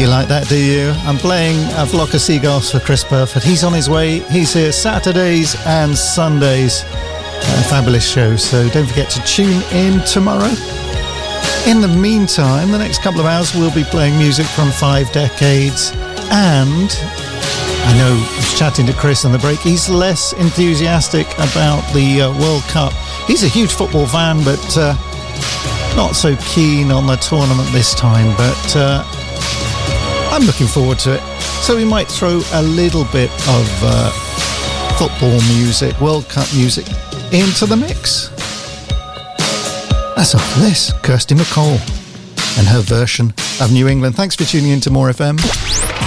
You like that, do you? I'm playing A Flock of Seagulls for Chris Burford. He's on his way. He's here Saturdays and Sundays. A fabulous show, so don't forget to tune in tomorrow. In the meantime, the next couple of hours we'll be playing music from 5 decades. And I know I was chatting to Chris on the break. He's less enthusiastic about the World Cup. He's a huge football fan, but not so keen on the tournament this time. But I'm looking forward to it. So we might throw a little bit of football music, World Cup music, into the mix. That's after this, Kirsty MacColl and her version of New England. Thanks for tuning in to More FM.